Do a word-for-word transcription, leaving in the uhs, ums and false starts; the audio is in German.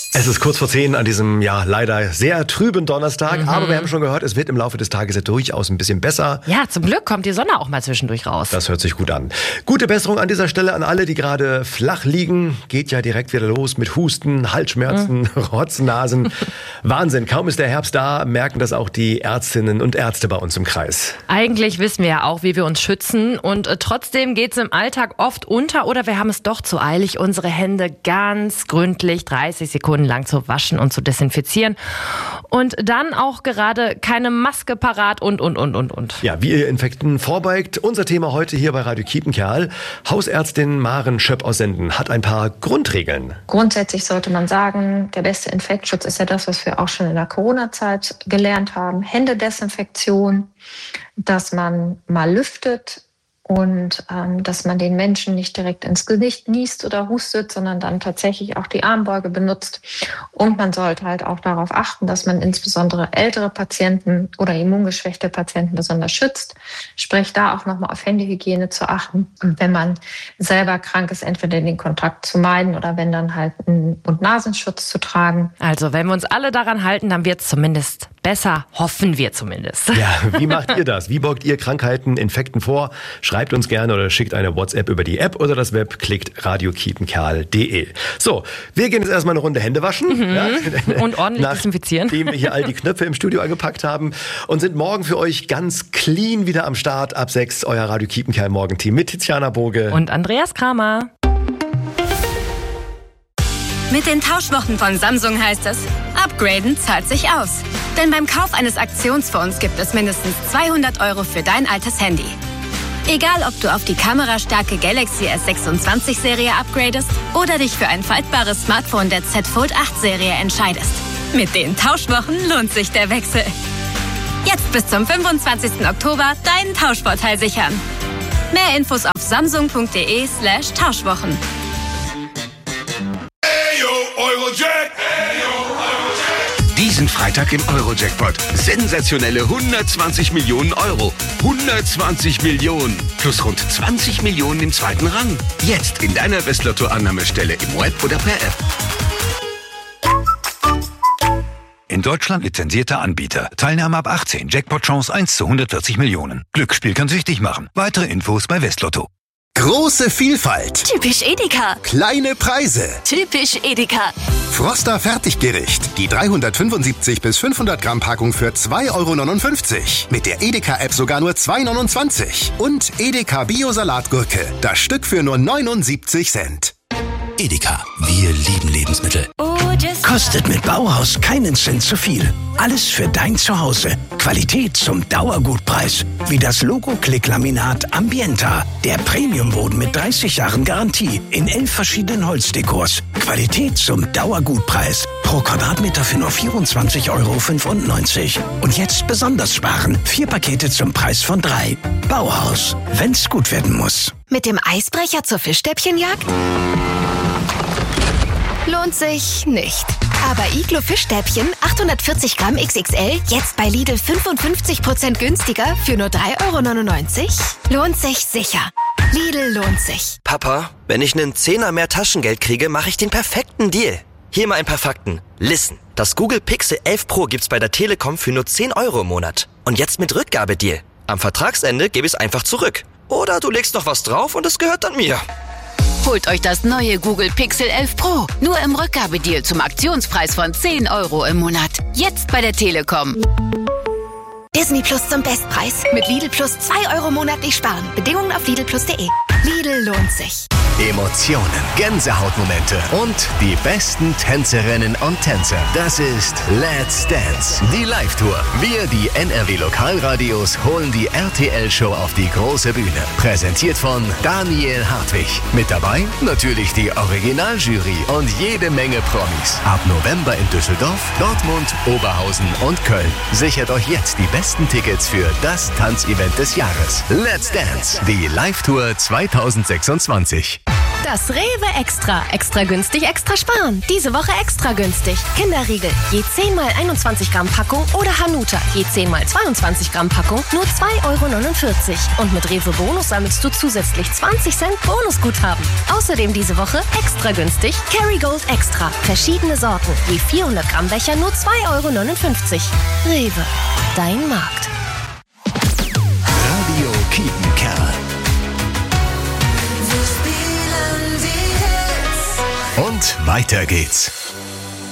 Es ist kurz vor zehn an diesem, ja, leider sehr trüben Donnerstag. Mhm. Aber wir haben schon gehört, es wird im Laufe des Tages ja durchaus ein bisschen besser. Ja, zum Glück kommt die Sonne auch mal zwischendurch raus. Das hört sich gut an. Gute Besserung an dieser Stelle an alle, die gerade flach liegen. Geht ja direkt wieder los mit Husten, Halsschmerzen, mhm. Rotznasen. Wahnsinn, kaum ist der Herbst da, merken das auch die Ärztinnen und Ärzte bei uns im Kreis. Eigentlich wissen wir ja auch, wie wir uns schützen. Und äh, trotzdem geht's im Alltag oft unter oder wir haben es doch zu eilig, unsere Hände ganz gründlich dreißig Sekunden lang zu waschen und zu desinfizieren. Und dann auch gerade keine Maske parat und, und, und, und, und. Ja, wie ihr Infekten vorbeugt. Unser Thema heute hier bei Radio Kiepenkerl. Hausärztin Maren Schöpp aus Senden hat ein paar Grundregeln. Grundsätzlich sollte man sagen, der beste Infektschutz ist ja das, was wir auch schon in der Corona-Zeit gelernt haben. Händedesinfektion, dass man mal lüftet. Und ähm, dass man den Menschen nicht direkt ins Gesicht niest oder hustet, sondern dann tatsächlich auch die Armbeuge benutzt. Und man sollte halt auch darauf achten, dass man insbesondere ältere Patienten oder immungeschwächte Patienten besonders schützt. Sprich, da auch nochmal auf Händehygiene zu achten. Und wenn man selber krank ist, entweder den Kontakt zu meiden oder wenn dann halt einen Mund-Nasenschutz zu tragen. Also wenn wir uns alle daran halten, dann wird es zumindest besser, hoffen wir zumindest. Ja, wie macht ihr das? Wie beugt ihr Krankheiten, Infekten vor? Schreibt uns gerne oder schickt eine WhatsApp über die App oder das Web, klickt radio kiepenkerl punkt de. So, wir gehen jetzt erstmal eine Runde Hände waschen. Mhm. Ja. Und ordentlich Nach, desinfizieren. Nachdem wir hier all die Knöpfe im Studio angepackt haben und sind morgen für euch ganz clean wieder am Start. Ab sechs, euer Radio Kiepenkerl Morgenteam mit Tiziana Boge und Andreas Kramer. Mit den Tauschwochen von Samsung heißt es, upgraden zahlt sich aus. Denn beim Kauf eines Aktionsfonds gibt es mindestens zweihundert Euro für dein altes Handy. Egal, ob du auf die kamerastarke Galaxy S sechsundzwanzig Serie upgradest oder dich für ein faltbares Smartphone der Z Fold acht Serie entscheidest. Mit den Tauschwochen lohnt sich der Wechsel. Jetzt bis zum fünfundzwanzigsten Oktober deinen Tauschvorteil sichern. Mehr Infos auf samsung punkt de slash Tauschwochen. Eurojack. Diesen Freitag im Eurojackpot. Sensationelle hundertzwanzig Millionen Euro. hundertzwanzig Millionen. Plus rund zwanzig Millionen im zweiten Rang. Jetzt in deiner Westlotto-Annahmestelle im Web oder per App. In Deutschland lizenzierter Anbieter. Teilnahme ab achtzehn. Jackpot-Chance eins zu hundertvierzig Millionen. Glücksspiel kann süchtig machen. Weitere Infos bei Westlotto. Große Vielfalt. Typisch Edeka. Kleine Preise. Typisch Edeka. Froster Fertiggericht. Die dreihundertfünfundsiebzig bis fünfhundert Gramm Packung für zwei Euro neunundfünfzig. Mit der Edeka-App sogar nur zwei Euro neunundzwanzig. Und Edeka Bio-Salatgurke. Das Stück für nur neunundsiebzig Cent. Edeka, wir lieben Lebensmittel. Oh, Kostet mit Bauhaus keinen Cent zu viel. Alles für dein Zuhause. Qualität zum Dauergutpreis. Wie das Logo-Klick-Laminat Ambienta. Der Premiumboden mit dreißig Jahren Garantie. In elf verschiedenen Holzdekors. Qualität zum Dauergutpreis. Pro Quadratmeter für nur vierundzwanzig Euro fünfundneunzig. Und jetzt besonders sparen. Vier Pakete zum Preis von drei. Bauhaus. Wenn's gut werden muss. Mit dem Eisbrecher zur Fischstäbchenjagd? Lohnt sich nicht. Aber Iglo Fischstäbchen achthundertvierzig Gramm X X L jetzt bei Lidl fünfundfünfzig Prozent günstiger für nur drei Euro neunundneunzig? Lohnt sich sicher. Lidl lohnt sich. Papa, wenn ich einen Zehner mehr Taschengeld kriege, mache ich den perfekten Deal. Hier mal ein paar Fakten. Listen, das Google Pixel elf Pro gibt's bei der Telekom für nur zehn Euro im Monat. Und jetzt mit Rückgabedeal. Am Vertragsende gebe ich es einfach zurück. Oder du legst noch was drauf und es gehört dann mir. Holt euch das neue Google Pixel elf Pro. Nur im Rückgabedeal zum Aktionspreis von zehn Euro im Monat. Jetzt bei der Telekom. Disney Plus zum Bestpreis. Mit Lidl Plus zwei Euro monatlich sparen. Bedingungen auf lidl plus punkt de. Lidl lohnt sich. Emotionen, Gänsehautmomente und die besten Tänzerinnen und Tänzer. Das ist Let's Dance, die Live-Tour. Wir, die N R W-Lokalradios, holen die R T L-Show auf die große Bühne. Präsentiert von Daniel Hartwig. Mit dabei natürlich die Originaljury und jede Menge Promis. Ab November in Düsseldorf, Dortmund, Oberhausen und Köln. Sichert euch jetzt die besten Tickets für das Tanzevent des Jahres. Let's Dance, die Live-Tour zweitausendsechsundzwanzig. Das Rewe Extra. Extra günstig, extra sparen. Diese Woche extra günstig. Kinderriegel, je zehn mal einundzwanzig Gramm Packung oder Hanuta, je zehn mal zweiundzwanzig Gramm Packung, nur zwei Euro neunundvierzig. Und mit Rewe Bonus sammelst du zusätzlich zwanzig Cent Bonusguthaben. Außerdem diese Woche extra günstig Kerrygold Extra. Verschiedene Sorten, je vierhundert Gramm Becher, nur zwei Euro neunundfünfzig. Rewe, dein Markt. Radio Kiepenkerl. Und weiter geht's.